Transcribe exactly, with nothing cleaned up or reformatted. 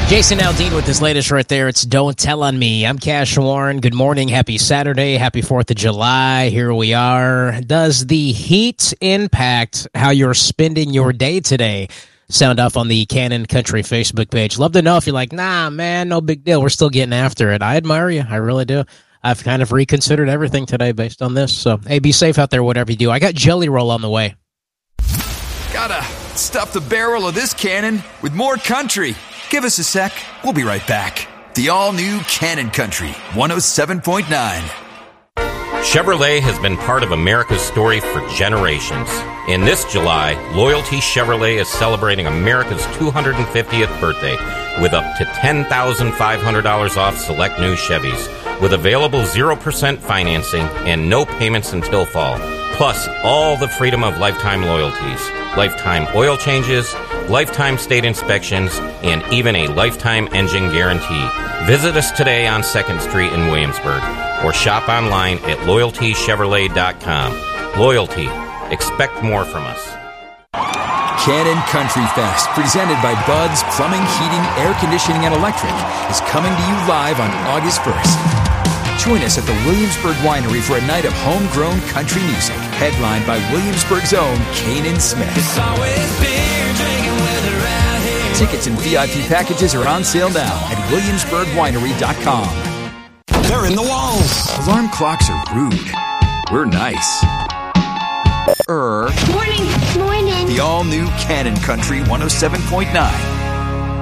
Jason Aldean with his latest right there. It's Don't Tell on Me. I'm Cash Warren. Good morning. Happy Saturday. Happy fourth of July. Here we are. Does the heat impact how you're spending your day today? Sound off on the Cannon Country Facebook page. Love to know if you're like, nah, man, no big deal. We're still getting after it. I admire you. I really do. I've kind of reconsidered everything today based on this. So, hey, be safe out there, whatever you do. I got Jelly Roll on the way. Gotta stuff the barrel of this cannon with more country. Give us a sec. We'll be right back. The all-new Cannon Country one oh seven point nine. Chevrolet has been part of America's story for generations. In this July, Loyalty Chevrolet is celebrating America's two hundred fiftieth birthday with up to ten thousand five hundred dollars off select new Chevys, with available zero percent financing and no payments until fall. Plus, all the freedom of lifetime loyalties, lifetime oil changes, lifetime state inspections, and even a lifetime engine guarantee. Visit us today on second Street in Williamsburg or shop online at loyalty chevrolet dot com. Loyalty. Expect more from us. Cannon Country Fest, presented by Bud's Plumbing, Heating, Air Conditioning, and Electric, is coming to you live on August first. Join us at the Williamsburg Winery for a night of homegrown country music, headlined by Williamsburg's own Kanan Smith. Tickets and V I P packages are on sale now at williamsburg winery dot com. They're in the walls. Alarm clocks are rude. We're nice. Er. Morning. Morning. The all-new Cannon Country one oh seven point nine.